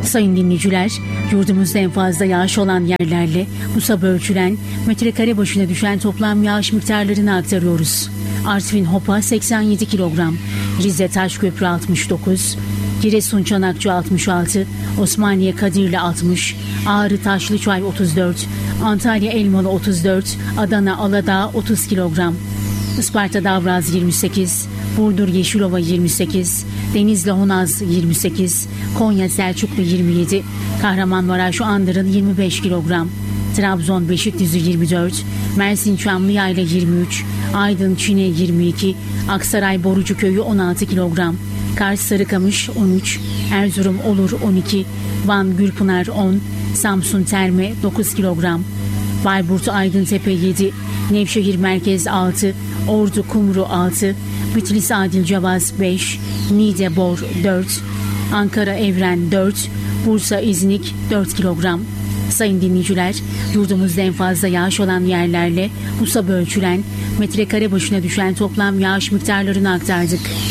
Sayın dinleyiciler, yurdumuzda en fazla yağış olan yerlerle bu sabah ölçülen metrekare başına düşen toplam yağış miktarlarını aktarıyoruz. Artvin Hopa 87 kilogram, Rize Taşköprü 69, Giresun Çanakçı 66, Osmaniye Kadirli 60, Ağrı Taşlıçay 34, Antalya Elmalı 34, Adana Aladağ 30 kilogram, Isparta Davraz 28, Burdur Yeşilova 28, Denizli Honaz 28, Konya Selçuklu 27, Kahramanmaraş Andırın 25 kilogram, Trabzon Beşikdüzü 24, Mersin Çamlıyayla 23, Aydın Çine 22, Aksaray Borucuköy'ü 16 kilogram, Kars Sarıkamış 13, Erzurum Olur 12, Van Gülpınar 10, Samsun Terme 9 kilogram, Bayburt Aydıntepe 7, Nevşehir Merkez 6, Ordu Kumru 6, Bitlis Adil Cevaz 5, Niğde Bor 4, Ankara Evren 4, Bursa İznik 4 kilogram. Sayın dinleyiciler, yurdumuzda en fazla yağış olan yerlerle bu sabah ölçülen metrekare başına düşen toplam yağış miktarlarını aktardık.